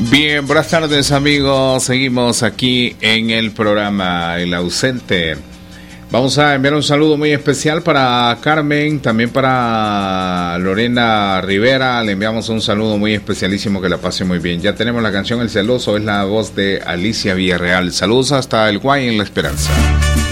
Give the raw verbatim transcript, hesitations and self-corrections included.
Bien, buenas tardes amigos, seguimos aquí en el programa El Ausente. Vamos a enviar un saludo muy especial para Carmen, también para Lorena Rivera, le enviamos un saludo muy especialísimo, que la pase muy bien. Ya tenemos la canción El Celoso, es la voz de Alicia Villarreal. Saludos hasta el Guay en La Esperanza.